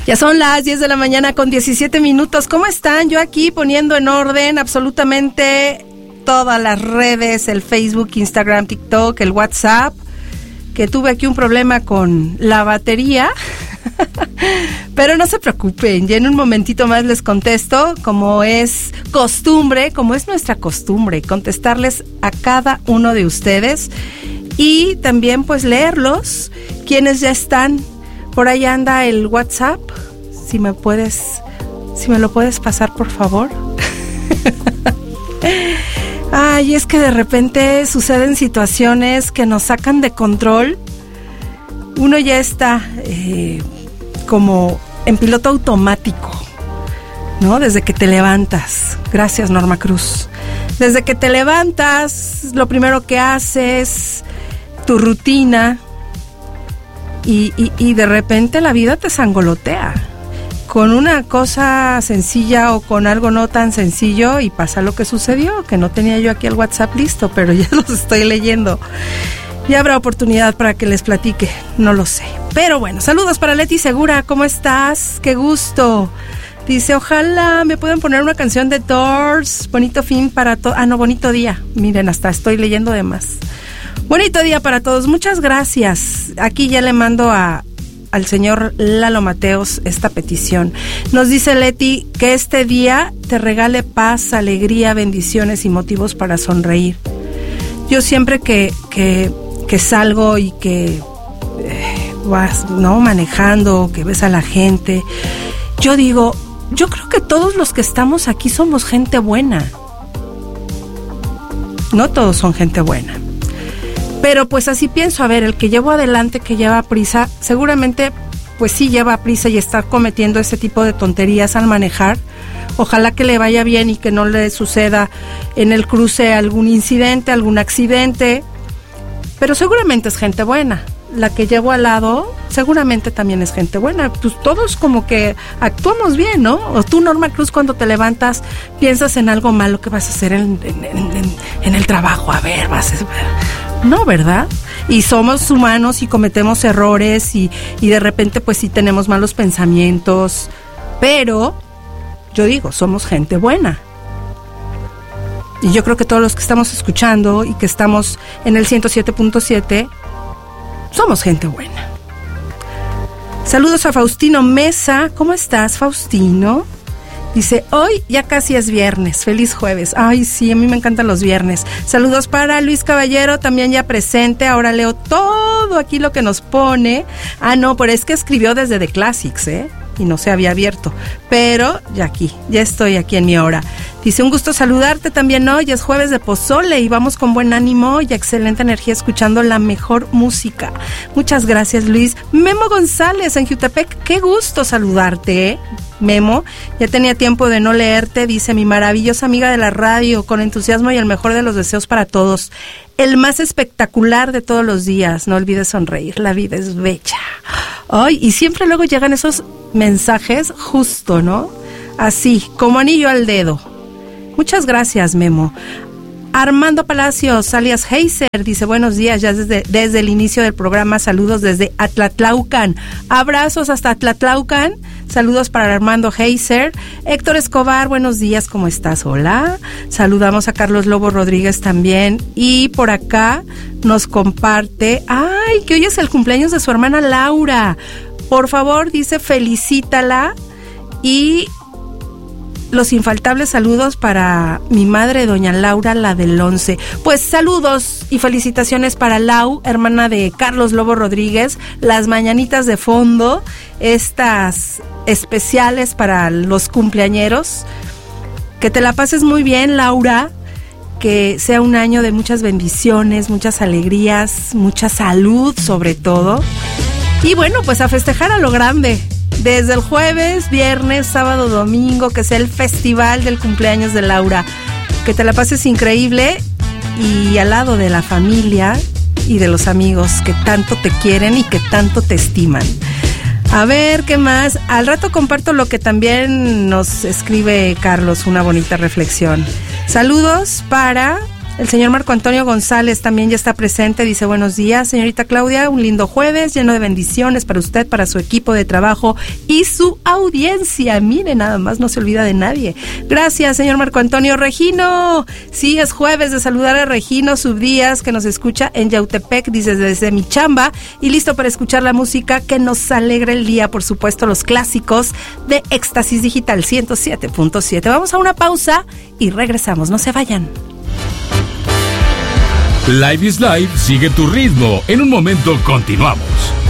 Ya son las 10 de la mañana con 17 minutos. ¿Cómo están? Yo aquí poniendo en orden absolutamente todas las redes, el Facebook, Instagram, TikTok, el WhatsApp, que tuve aquí un problema con la batería. Pero no se preocupen, ya en un momentito más les contesto, como es costumbre, como es nuestra costumbre, contestarles a cada uno de ustedes y también pues leerlos, quienes ya están. Por ahí anda el WhatsApp, si me lo puedes pasar, por favor. Ay, es que de repente suceden situaciones que nos sacan de control. Uno ya está como en piloto automático, ¿no? Desde que te levantas. Gracias, Norma Cruz. Desde que te levantas, lo primero que haces, tu rutina. Y de repente la vida te sangolotea con una cosa sencilla o con algo no tan sencillo y pasa lo que sucedió, que no tenía yo aquí el WhatsApp listo, pero ya los estoy leyendo. Ya habrá oportunidad para que les platique, no lo sé. Pero bueno, saludos para Leti Segura, ¿cómo estás? ¡Qué gusto! Dice, ojalá me puedan poner una canción de Doors, bonito fin para todos. Ah, no, bonito día. Miren, hasta estoy leyendo de más. Bonito día para todos, muchas gracias. Aquí ya le mando al señor Lalo Mateos esta petición. Nos dice Leti que este día te regale paz, alegría, bendiciones y motivos para sonreír. Yo siempre que salgo y que vas, ¿no?, manejando, que ves a la gente, yo digo, yo creo que todos los que estamos aquí somos gente buena. No todos son gente buena. Pero pues así pienso, a ver, el que llevo adelante, que lleva prisa, seguramente pues sí lleva prisa y está cometiendo ese tipo de tonterías al manejar. Ojalá que le vaya bien y que no le suceda en el cruce algún incidente, algún accidente. Pero seguramente es gente buena. La que llevo al lado seguramente también es gente buena. Pues todos como que actuamos bien, ¿no? O tú, Norma Cruz, cuando te levantas piensas en algo malo que vas a hacer en el trabajo. A ver, vas a... No, ¿verdad? Y somos humanos y cometemos errores y de repente pues sí tenemos malos pensamientos, pero yo digo, somos gente buena. Y yo creo que todos los que estamos escuchando y que estamos en el 107.7 somos gente buena. Saludos a Faustino Mesa. ¿Cómo estás, Faustino? Dice, hoy ya casi es viernes, feliz jueves. Ay, sí, a mí me encantan los viernes. Saludos para Luis Caballero, también ya presente. Ahora leo todo aquí lo que nos pone. Ah, no, pero es que escribió desde The Classics, y no se había abierto. Pero ya estoy aquí en mi hora. Dice, un gusto saludarte también hoy. Es jueves de pozole y vamos con buen ánimo y excelente energía escuchando la mejor música. Muchas gracias, Luis. Memo González en Jutepec, qué gusto saludarte, Memo. Ya tenía tiempo de no leerte. Dice, mi maravillosa amiga de la radio, con entusiasmo y el mejor de los deseos para todos. El más espectacular de todos los días. No olvides sonreír, la vida es bella. Ay, y siempre luego llegan esos mensajes justo, ¿no? Así, como anillo al dedo. Muchas gracias, Memo. Armando Palacios, alias Heiser, dice, buenos días, ya desde el inicio del programa, saludos desde Atlatlaucan. Abrazos hasta Atlatlaucan. Saludos para Armando Heiser. Héctor Escobar, buenos días, ¿cómo estás? Hola. Saludamos a Carlos Lobo Rodríguez también. Y por acá nos comparte, ay, que hoy es el cumpleaños de su hermana Laura. Por favor, dice, felicítala. Y los infaltables saludos para mi madre, doña Laura, la del 11. Pues saludos y felicitaciones para Lau, hermana de Carlos Lobo Rodríguez. Las mañanitas de fondo, estas especiales para los cumpleañeros. Que te la pases muy bien, Laura. Que sea un año de muchas bendiciones, muchas alegrías, mucha salud sobre todo. Y bueno, pues a festejar a lo grande. Desde el jueves, viernes, sábado, domingo, que sea el festival del cumpleaños de Laura. Que te la pases increíble y al lado de la familia y de los amigos que tanto te quieren y que tanto te estiman. A ver, ¿qué más? Al rato comparto lo que también nos escribe Carlos, una bonita reflexión. Saludos para El señor Marco Antonio González también ya está presente, dice buenos días, señorita Claudia, un lindo jueves lleno de bendiciones para usted, para su equipo de trabajo y su audiencia. Mire, nada más, no se olvida de nadie. Gracias, señor Marco Antonio. Regino, sí, es jueves de saludar a Regino Subdías, que nos escucha en Yautepec, dice desde mi chamba, y listo para escuchar la música que nos alegra el día, por supuesto, los clásicos de Éxtasis Digital 107.7. Vamos a una pausa y regresamos, no se vayan. Life is Life sigue tu ritmo. En un momento continuamos.